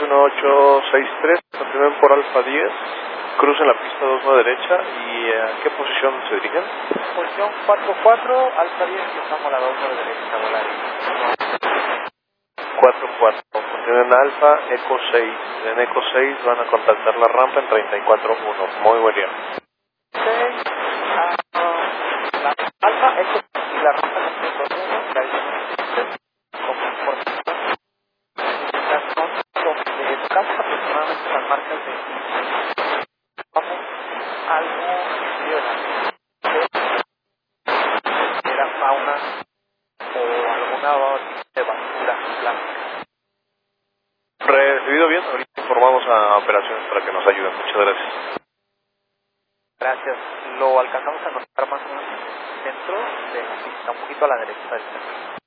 61863, continúen por Alfa 10, crucen la pista 29 derecha y ¿a qué posición se dirigen? Posición 44, Alfa 10, cruzamos la 29 derecha, volar. 44, continúen Alfa, Eco 6, en Eco 6 van a contactar la rampa en 34.1, muy buen día. 6, la Alfa, Eco y la rampa 34.1, la de tu casa aproximadamente las marcas de vamos algo de la fauna o alguna de basura blanca. Recibido bien, ahorita informamos a operaciones para que nos ayuden, muchas gracias. Gracias, lo alcanzamos a notar más o menos dentro de la pista, un poquito a la derecha del centro.